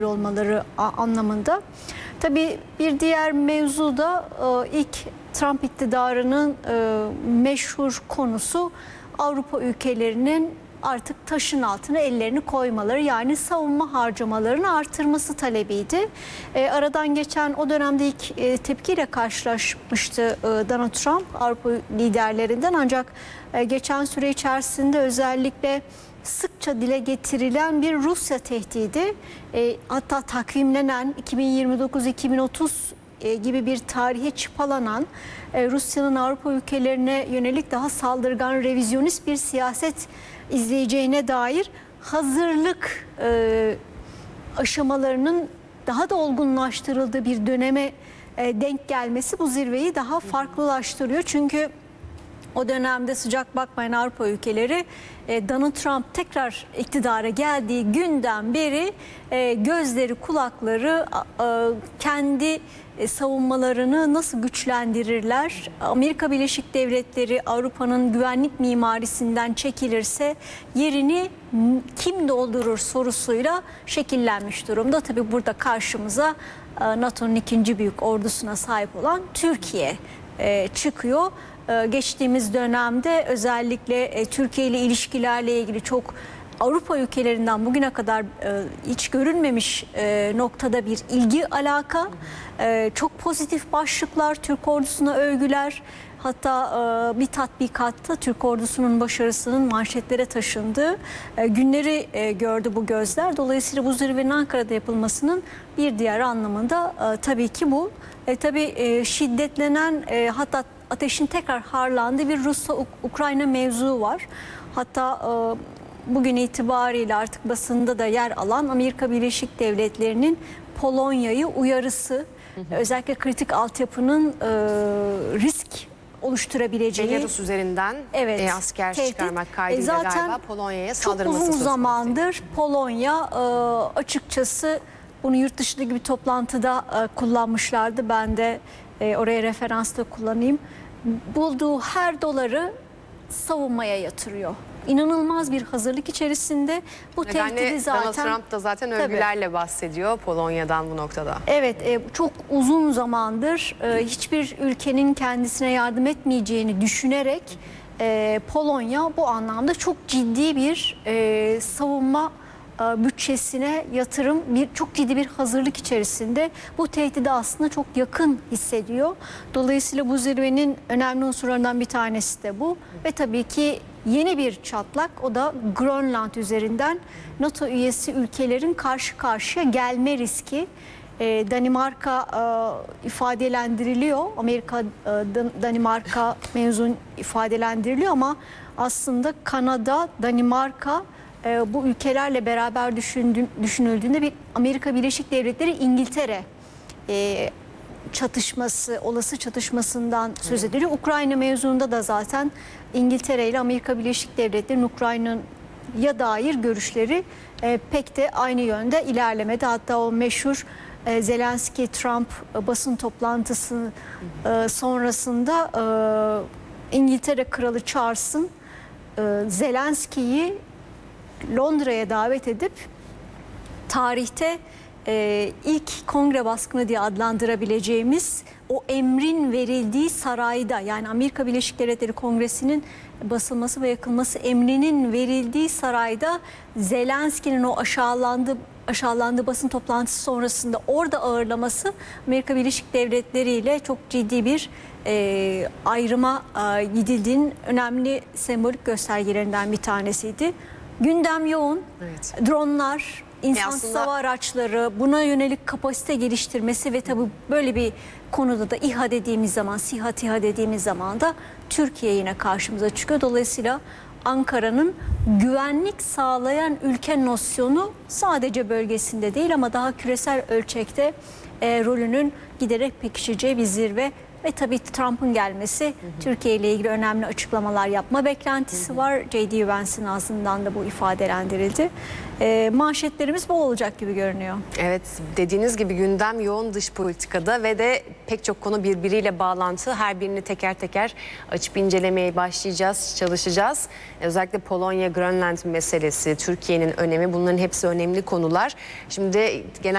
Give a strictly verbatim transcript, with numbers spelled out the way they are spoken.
olmaları anlamında. Tabii bir diğer mevzu da ilk Trump iktidarının meşhur konusu Avrupa ülkelerinin artık taşın altına ellerini koymaları, yani savunma harcamalarını artırması talebiydi. E, aradan geçen o dönemde ilk e, tepkiyle karşılaşmıştı e, Donald Trump Avrupa liderlerinden, ancak e, geçen süre içerisinde özellikle sıkça dile getirilen bir Rusya tehdidi, e, hatta takvimlenen iki bin yirmi dokuz iki bin otuz e, gibi bir tarihe çıpalanan e, Rusya'nın Avrupa ülkelerine yönelik daha saldırgan, revizyonist bir siyaset izleyeceğine dair hazırlık e, aşamalarının daha da olgunlaştırıldığı bir döneme e, denk gelmesi bu zirveyi daha farklılaştırıyor. Çünkü o dönemde sıcak bakmayan Avrupa ülkeleri e, Donald Trump tekrar iktidara geldiği günden beri e, gözleri, kulakları e, kendi e, savunmalarını nasıl güçlendirirler? Amerika Birleşik Devletleri Avrupa'nın güvenlik mimarisinden çekilirse yerini kim doldurur sorusuyla şekillenmiş durumda. Tabii burada karşımıza e, NATO'nun ikinci büyük ordusuna sahip olan Türkiye e, çıkıyor. Geçtiğimiz dönemde özellikle Türkiye ile ilişkilerle ilgili çok Avrupa ülkelerinden bugüne kadar hiç görülmemiş noktada bir ilgi, alaka, çok pozitif başlıklar, Türk ordusuna övgüler, hatta bir tatbikatta Türk ordusunun başarısının manşetlere taşındığı günleri gördü bu gözler. Dolayısıyla bu zirvenin Ankara'da yapılmasının bir diğer anlamında tabii ki bu. E, tabii e, şiddetlenen e, hatta ateşin tekrar harlandığı bir Rusya-Ukrayna mevzu var. Hatta e, bugün itibariyle artık basında da yer alan Amerika Birleşik Devletleri'nin Polonya'yı uyarısı, hı hı. özellikle kritik altyapının e, risk oluşturabileceği. Belarus üzerinden evet, e, asker tehdit. çıkarmak kaydıyla e, zaten galiba Polonya'ya saldırması çok uzun söz zamandır konusu. Polonya e, açıkçası bunu yurt dışındaki bir toplantıda e, kullanmışlardı. Ben de e, oraya referansta kullanayım. Bulduğu her doları savunmaya yatırıyor. İnanılmaz bir hazırlık içerisinde. Bu tehdidi zaten... Donald Trump da zaten övgülerle tabii bahsediyor Polonya'dan bu noktada. Evet, e, çok uzun zamandır e, hiçbir ülkenin kendisine yardım etmeyeceğini düşünerek e, Polonya bu anlamda çok ciddi bir e, savunma bütçesine yatırım, bir çok ciddi bir hazırlık içerisinde. Bu tehdidi aslında çok yakın hissediyor. Dolayısıyla bu zirvenin önemli unsurlarından bir tanesi de bu. Ve tabii ki yeni bir çatlak, o da Grönland üzerinden NATO üyesi ülkelerin karşı karşıya gelme riski. Danimarka ifadelendiriliyor. Amerika, Danimarka mevzun ifadelendiriliyor ama aslında Kanada, Danimarka, bu ülkelerle beraber düşünüldüğünde bir Amerika Birleşik Devletleri İngiltere çatışması, olası çatışmasından söz ediliyor. Ukrayna mevzuunda da zaten İngiltere ile Amerika Birleşik Devletleri'nin Ukrayna'ya dair görüşleri pek de aynı yönde ilerlemedi. Hatta o meşhur Zelenski-Trump basın toplantısı sonrasında İngiltere Kralı Charles'ın Zelenski'yi Londra'ya davet edip tarihte e, ilk kongre baskını diye adlandırabileceğimiz o emrin verildiği sarayda, yani Amerika Birleşik Devletleri Kongresi'nin basılması ve yakılması emrinin verildiği sarayda Zelenski'nin o aşağılandığı aşağılandığı basın toplantısı sonrasında orada ağırlaması Amerika Birleşik Devletleri ile çok ciddi bir e, ayrıma e, gidildiğinin önemli sembolik göstergelerinden bir tanesiydi. Gündem yoğun, evet. Dronlar, insansız aslında... hava araçları, buna yönelik kapasite geliştirmesi ve tabii böyle bir konuda da İHA dediğimiz zaman, SİHA, TİHA dediğimiz zaman da Türkiye yine karşımıza çıkıyor. Dolayısıyla Ankara'nın güvenlik sağlayan ülke nosyonu sadece bölgesinde değil ama daha küresel ölçekte e, rolünün giderek pekişeceği bir zirve ve tabii Trump'ın gelmesi hı hı. Türkiye ile ilgili önemli açıklamalar yapma beklentisi hı hı. var. J D Vance'in ağzından da bu ifadelendirildi. E, manşetlerimiz bol olacak gibi görünüyor. Evet, dediğiniz gibi gündem yoğun dış politikada ve de pek çok konu birbiriyle bağlantı. Her birini teker teker açıp incelemeye başlayacağız, çalışacağız. Özellikle Polonya, Grönland meselesi, Türkiye'nin önemi, bunların hepsi önemli konular. Şimdi genel